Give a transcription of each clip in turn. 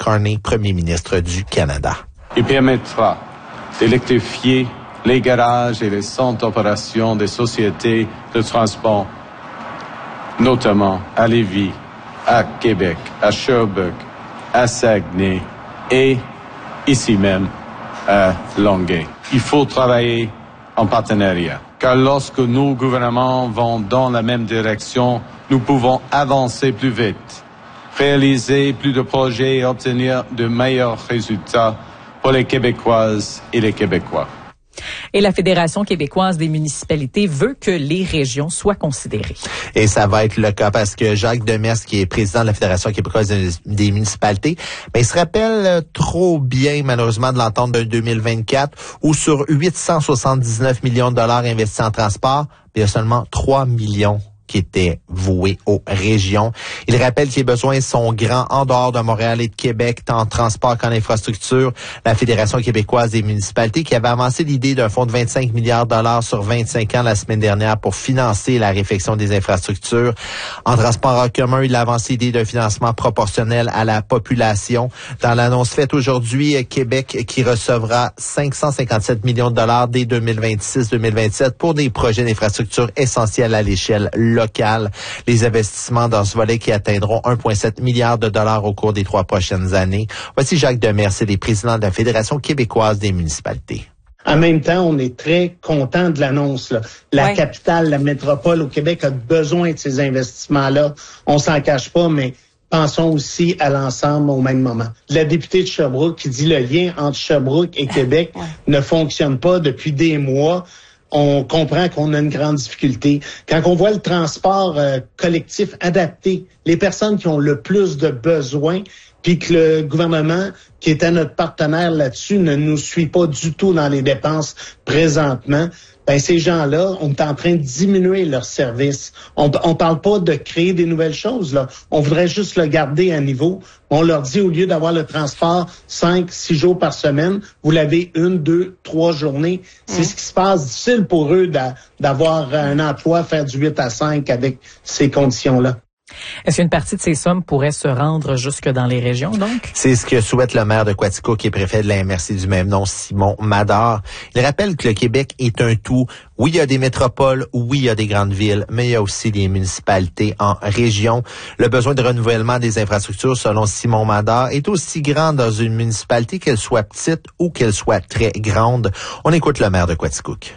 Carney, premier ministre du Canada. Il permettra d'électrifier les garages et les centres d'opération des sociétés de transport, notamment à Lévis, à Québec, à Sherbrooke, à Saguenay et ici même à Longueuil. Il faut travailler en partenariat, car lorsque nos gouvernements vont dans la même direction, nous pouvons avancer plus vite, réaliser plus de projets et obtenir de meilleurs résultats pour les Québécoises et les Québécois. Et la Fédération québécoise des municipalités veut que les régions soient considérées. Et ça va être le cas parce que Jacques Demers, qui est président de la Fédération québécoise des municipalités, il se rappelle trop bien, malheureusement, de l'entente de 2024 où sur 879 millions de dollars investis en transport, il y a seulement 3 millions qui étaient voués aux régions. Il rappelle que les besoins sont grands en dehors de Montréal et de Québec, tant en transport qu'en infrastructure. La Fédération québécoise des municipalités qui avait avancé l'idée d'un fonds de 25 milliards de dollars sur 25 ans la semaine dernière pour financer la réfection des infrastructures. En transport en commun, il a avancé l'idée d'un financement proportionnel à la population. Dans l'annonce faite aujourd'hui, Québec qui recevra 557 millions de dollars dès 2026-2027 pour des projets d'infrastructures essentiels à l'échelle locale. Les investissements dans ce volet qui atteindront 1,7 milliard de dollars au cours des 3 prochaines années. Voici Jacques Demers, c'est le président de la Fédération québécoise des municipalités. En même temps, on est très content de l'annonce, là. La capitale, la métropole au Québec a besoin de ces investissements-là. On s'en cache pas, mais pensons aussi à l'ensemble au même moment. La députée de Sherbrooke qui dit le lien entre Sherbrooke et Québec ne fonctionne pas depuis des mois. On comprend qu'on a une grande difficulté. Quand on voit le transport collectif adapté, les personnes qui ont le plus de besoins, puis que le gouvernement, qui était notre partenaire là-dessus, ne nous suit pas du tout dans les dépenses présentement, ces gens-là, on est en train de diminuer leurs services. On parle pas de créer des nouvelles choses, là. On voudrait juste le garder à niveau. On leur dit, au lieu d'avoir le transport 5-6 jours par semaine, vous l'avez 1, 2, 3 journées. C'est ce qui se passe. Difficile pour eux d'avoir un emploi, faire du 8 à 5 avec ces conditions-là. Est-ce qu'une partie de ces sommes pourrait se rendre jusque dans les régions, donc? C'est ce que souhaite le maire de Quaticook, qui est préfet de la MRC du même nom, Simon Mador. Il rappelle que le Québec est un tout. Oui, il y a des métropoles, oui, il y a des grandes villes, mais il y a aussi des municipalités en région. Le besoin de renouvellement des infrastructures, selon Simon Mador, est aussi grand dans une municipalité, qu'elle soit petite ou qu'elle soit très grande. On écoute le maire de Quaticook.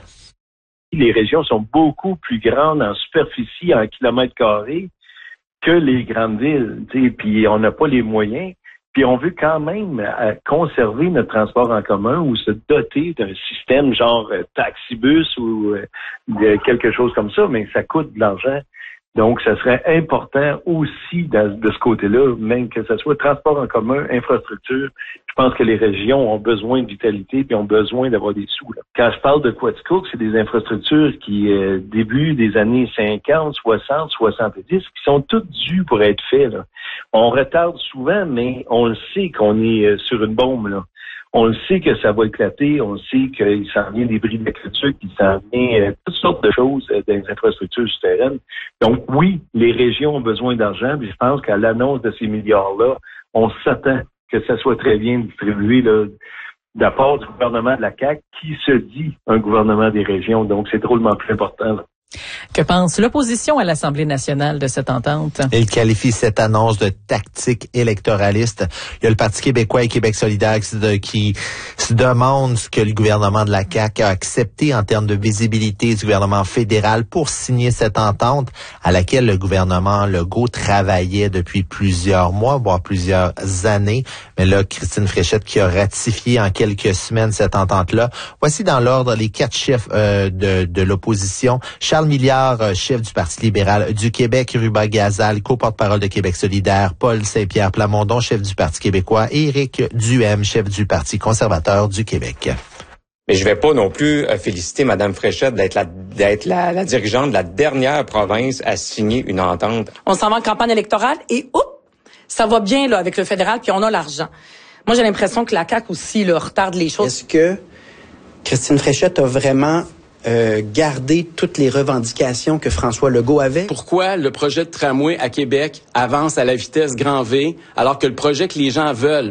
Les régions sont beaucoup plus grandes en superficie, en kilomètres carrés, que les grandes villes, puis on n'a pas les moyens, puis on veut quand même conserver notre transport en commun ou se doter d'un système genre taxibus ou quelque chose comme ça, mais ça coûte de l'argent. Donc, ça serait important aussi de ce côté-là, même que ce soit transport en commun, infrastructure. Je pense que les régions ont besoin de vitalité puis ont besoin d'avoir des sous. Là. Quand je parle de Quaticook, c'est des infrastructures qui, début des années 50, 60, 70, qui sont toutes dues pour être faites. Là. On retarde souvent, mais on le sait qu'on est sur une bombe, là. On le sait que ça va éclater, on le sait qu'il s'en vient des bris d'aqueduc, qu'il s'en vient toutes sortes de choses dans les infrastructures souterraines. Donc oui, les régions ont besoin d'argent, puis je pense qu'à l'annonce de ces milliards-là, on s'attend que ça soit très bien distribué là, de la part du gouvernement de la CAQ, qui se dit un gouvernement des régions. Donc c'est drôlement plus important, là. Que pense l'opposition à l'Assemblée nationale de cette entente? Il qualifie cette annonce de tactique électoraliste. Il y a le Parti québécois et Québec solidaire qui se demandent ce que le gouvernement de la CAQ a accepté en termes de visibilité du gouvernement fédéral pour signer cette entente à laquelle le gouvernement Legault travaillait depuis plusieurs mois, voire plusieurs années. Mais là, Christine Fréchette qui a ratifié en quelques semaines cette entente-là. Voici dans l'ordre les 4 chefs de l'opposition. Charles Milliard, chef du Parti libéral du Québec, Ruba Gazal, co-porte-parole de Québec solidaire, Paul Saint-Pierre Plamondon, chef du Parti québécois, et Éric Duhem, chef du Parti conservateur du Québec. Mais je vais pas non plus féliciter Mme Fréchette d'être la dirigeante de la dernière province à signer une entente. On s'en va en campagne électorale et ça va bien là avec le fédéral puis on a l'argent. Moi, j'ai l'impression que la CAQ aussi là, retarde les choses. Est-ce que Christine Fréchette a vraiment garder toutes les revendications que François Legault avait? Pourquoi le projet de tramway à Québec avance à la vitesse grand V alors que le projet que les gens veulent